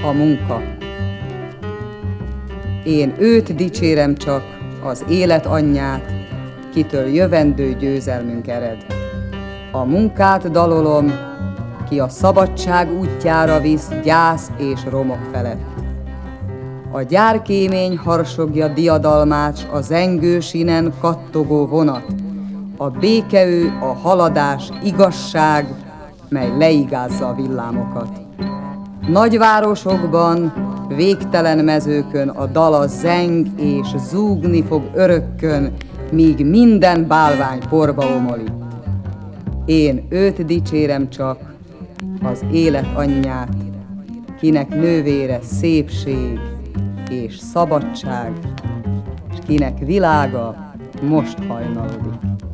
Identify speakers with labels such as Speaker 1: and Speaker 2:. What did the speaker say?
Speaker 1: a munka. Én őt dicsérem csak, az élet anyját, kitől jövendő győzelmünk ered. A munkát dalolom, ki a szabadság útjára visz gyász és romok felett. A gyárkémény harsogja diadalmács, a zengő sínen kattogó vonat, a békeő, a haladás, igazság, mely leigázza a villámokat. Nagyvárosokban, végtelen mezőkön a dala zeng és zúgni fog örökkön, míg minden bálvány porba omolik. Én őt dicsérem csak, az élet anyját, kinek nővére szépség és szabadság, és kinek világa most hajnalodik.